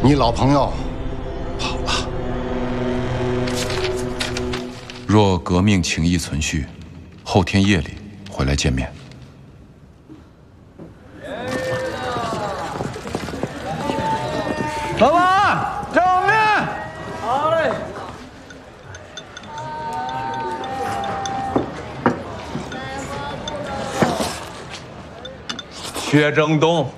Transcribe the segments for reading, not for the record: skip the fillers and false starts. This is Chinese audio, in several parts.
你老朋友跑了。 若革命情谊存续，后天夜里回来见面。 老板，正面。好嘞。薛正东，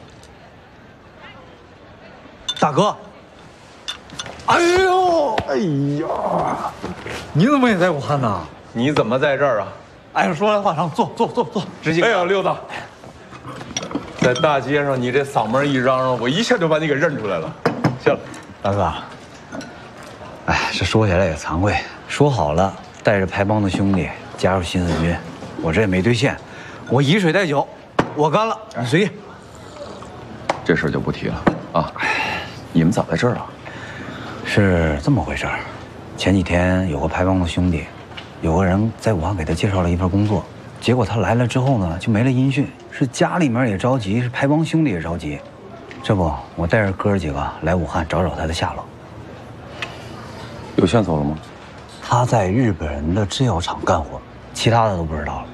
大哥。哎呦，哎呀，你怎么也在武汉呢？ 你怎么在这儿啊？ 哎呀，说来话长，坐， 直接。哎呀，六子，在大街上你这嗓门一嚷嚷，我一下就把你给认出来了。行了， 大哥，哎，这说起来也惭愧，说好了带着丐帮的兄弟加入新四军，我这也没兑现，我以水代酒，我干了，你随意。 这事儿就不提了啊。你们咋在这儿啊？ 是这么回事儿，前几天有个丐帮的兄弟，有个人在武汉给他介绍了一份工作，结果他来了之后呢，就没了音讯，是家里面也着急，是丐帮兄弟也着急。这不，我带着哥几个来武汉找找他的下落。 有线索了吗？ 他在日本人的制药厂干活，其他的都不知道了。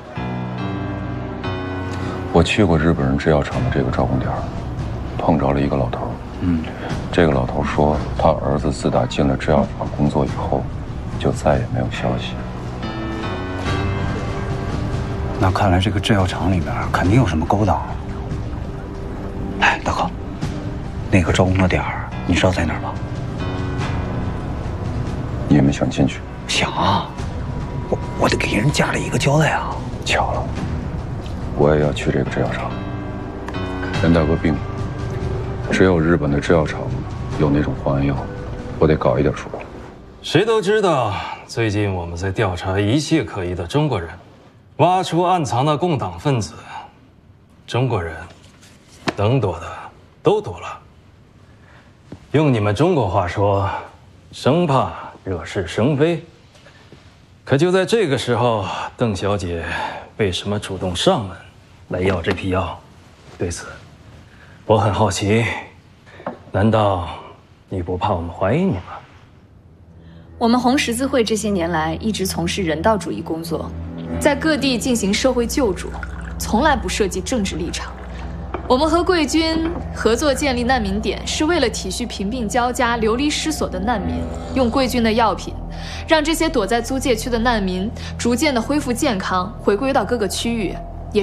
我去过日本人制药厂的这个招工点，碰着了一个老头。这个老头说，他儿子自打进了制药厂工作以后，就再也没有消息。 那看来这个制药厂里面肯定有什么勾当。哎，大哥，那个招工的点儿，你知道在哪儿吗？ 你们想进去？ 想啊，我得给人家里一个交代啊。 巧了，我也要去这个制药厂。任大哥病了，只有日本的制药厂有那种换案药，我得搞一点出来。 谁都知道，最近我们在调查一切可疑的中国人，挖出暗藏的共党分子。中国人能躲的都躲了。用你们中国话说，生怕惹是生非。可就在这个时候，邓小姐为什么主动上门来要这批药？对此，我很好奇。难道你不怕我们怀疑你吗？ 我们红十字会这些年来一直从事人道主义工作，在各地进行社会救助，从来不涉及政治立场。我们和贵军合作建立难民点，是为了体恤贫病交加、流离失所的难民，用贵军的药品，让这些躲在租界区的难民逐渐地恢复健康，回归到各个区域。